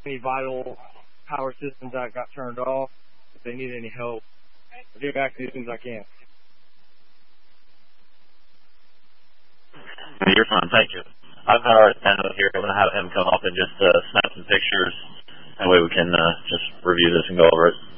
any vital power systems that got turned off. If they need any help, I'll get back to you as soon as I can. You're fine. Thank you. I've got our antenna here. I'm going to have him come up and just snap some pictures. That way we can just review this and go over it.